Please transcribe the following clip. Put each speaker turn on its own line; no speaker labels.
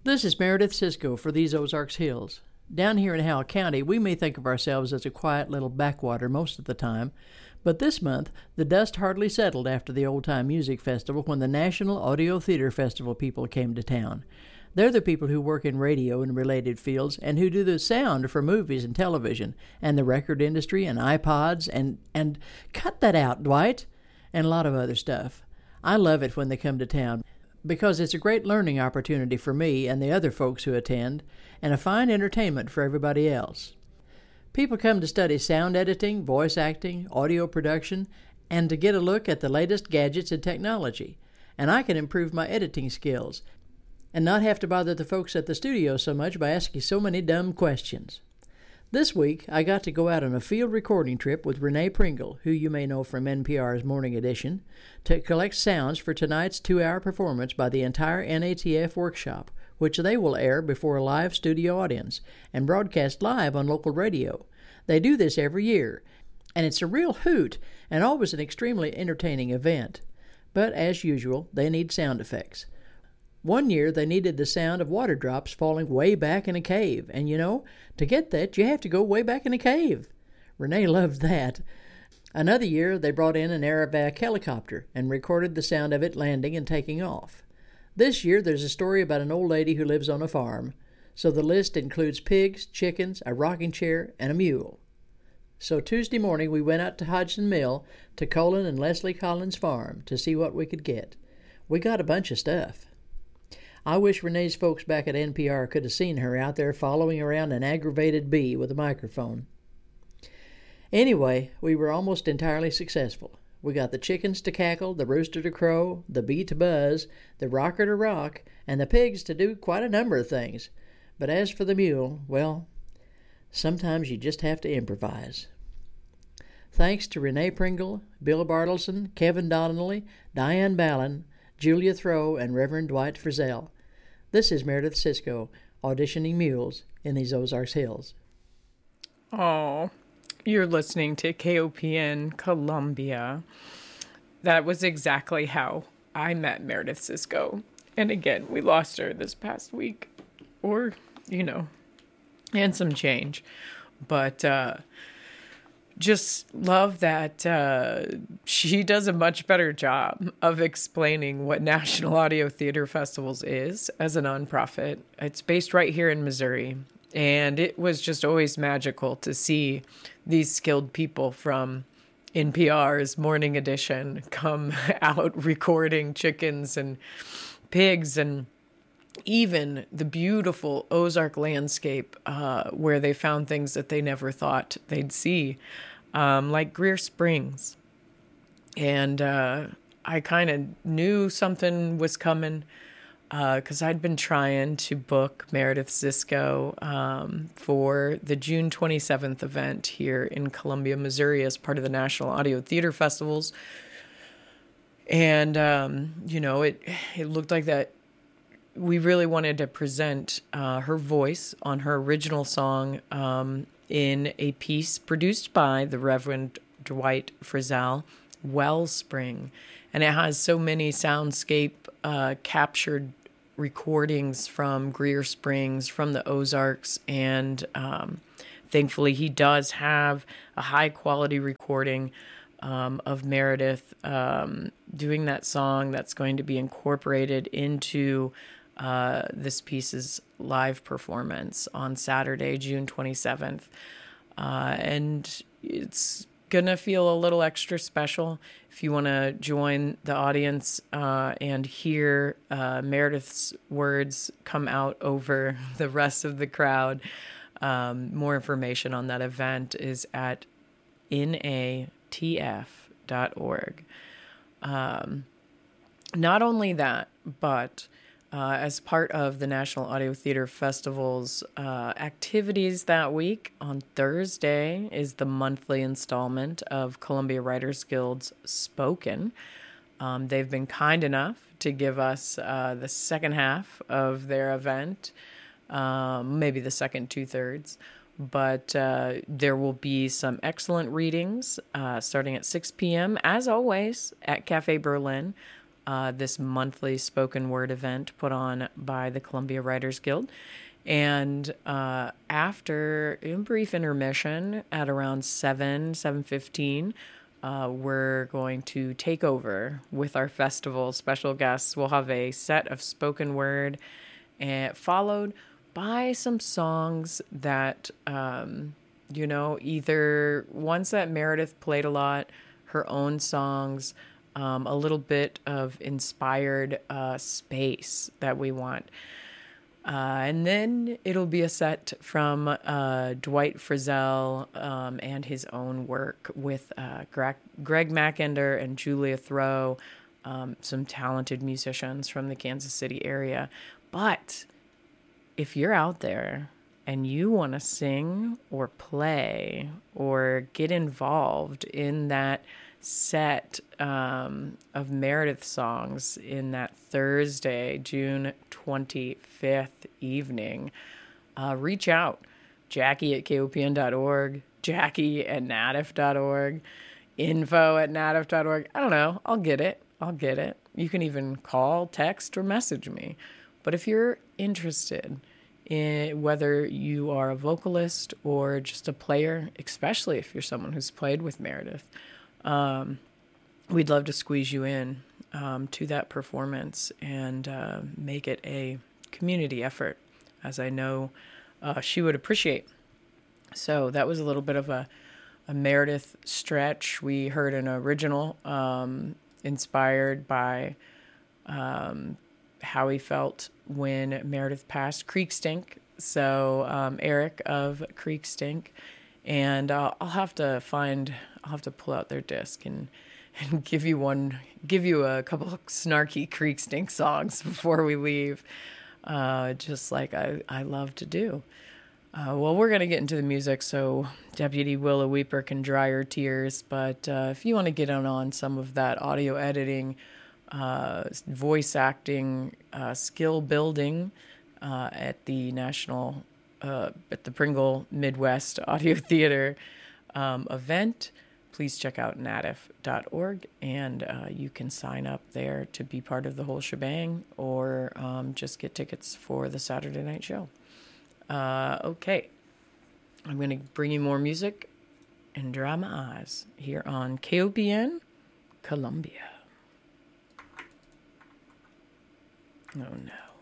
This is Meredith Cisco for These Ozarks Hills. Down here in Howell County, we may think of ourselves as a quiet little backwater most of the time, but this month, the dust hardly settled after the Old Time Music Festival when the National Audio Theater Festival people came to town. They're the people who work in radio and related fields and who do the sound for movies and television and the record industry and iPods and cut that out, Dwight, and a lot of other stuff. I love it when they come to town because it's a great learning opportunity for me and the other folks who attend and a fine entertainment for everybody else. People come to study sound editing, voice acting, audio production, and to get a look at the latest gadgets and technology. And I can improve my editing skills and not have to bother the folks at the studio so much by asking so many dumb questions. This week, I got to go out on a field recording trip with Renee Pringle, who you may know from NPR's Morning Edition, to collect sounds for tonight's 2-hour performance by the entire NATF workshop, which they will air before a live studio audience and broadcast live on local radio. They do this every year, and it's a real hoot and always an extremely entertaining event. But as usual, they need sound effects. One year, they needed the sound of water drops falling way back in a cave. And to get that, you have to go way back in a cave. Renee loved that. Another year, they brought in an Aerovac helicopter and recorded the sound of it landing and taking off. This year, there's a story about an old lady who lives on a farm. So the list includes pigs, chickens, a rocking chair, and a mule. So Tuesday morning, we went out to Hodgson Mill to Colin and Leslie Collins' farm to see what we could get. We got a bunch of stuff. I wish Renee's folks back at NPR could have seen her out there following around an aggravated bee with a microphone. Anyway, we were almost entirely successful. We got the chickens to cackle, the rooster to crow, the bee to buzz, the rocker to rock, and the pigs to do quite a number of things. But as for the mule, well, sometimes you just have to improvise. Thanks to Renee Pringle, Bill Bartleson, Kevin Donnelly, Diane Ballin, Julia Throw, and Reverend Dwight Frizzell. This is Meredith Cisco, auditioning mules in these Ozarks Hills.
Oh, you're listening to KOPN Columbia. That was exactly how I met Meredith Cisco. And again, we lost her this past week. Or, and some change. But just love that she does a much better job of explaining what National Audio Theater Festivals is as a nonprofit. It's based right here in Missouri, and it was just always magical to see these skilled people from NPR's Morning Edition come out recording chickens and pigs and even the beautiful Ozark landscape where they found things that they never thought they'd see, like Greer Springs. And I kind of knew something was coming because I'd been trying to book Meredith Cisco for the June 27th event here in Columbia, Missouri as part of the National Audio Theater Festivals. And, it looked like that we really wanted to present her voice on her original song in a piece produced by the Reverend Dwight Frizzell, Wellspring. And it has so many soundscape captured recordings from Greer Springs, from the Ozarks, and thankfully he does have a high-quality recording of Meredith doing that song that's going to be incorporated into this piece's live performance on Saturday, June 27th. And it's going to feel a little extra special if you want to join the audience and hear Meredith's words come out over the rest of the crowd. More information on that event is at natf.org. Not only that, but as part of the National Audio Theater Festival's activities that week, on Thursday is the monthly installment of Columbia Writers Guild's Spoken. They've been kind enough to give us the second half of their event, maybe the second 2/3. But there will be some excellent readings starting at 6 p.m., as always, at Cafe Berlin. this monthly spoken word event put on by the Columbia Writers Guild. And after a brief intermission at around 7:15, we're going to take over with our festival special guests. We'll have a set of spoken word followed by some songs that, either ones that Meredith played a lot, her own songs, a little bit of inspired space that we want. And then it'll be a set from Dwight Frizzell and his own work with Greg Mackender and Julia Throw, some talented musicians from the Kansas City area. But if you're out there and you want to sing or play or get involved in that set of Meredith songs in that Thursday, June 25th evening, reach out. Jackie at kopn.org, Jackie at natif.org, info at natif.org. I don't know. I'll get it. You can even call, text, or message me. But if you're interested in whether you are a vocalist or just a player, especially if you're someone who's played with Meredith, we'd love to squeeze you in to that performance and make it a community effort, as I know she would appreciate. So that was a little bit of a Meredith stretch. We heard an original inspired by how he felt when Meredith passed, Creek Stink. So Eric of Creek Stink. And I'll have to pull out their disc and give you a couple of snarky Creek Stink songs before we leave, just like I love to do. Well, we're going to get into the music, so Deputy Willow Weeper can dry her tears. But if you want to get on some of that audio editing, voice acting, skill building at the Pringle Midwest Audio Theater event, please check out natif.org, and you can sign up there to be part of the whole shebang, or just get tickets for the Saturday night show. Okay, I'm going to bring you more music and dry my eyes here on KOPN Columbia. Oh no.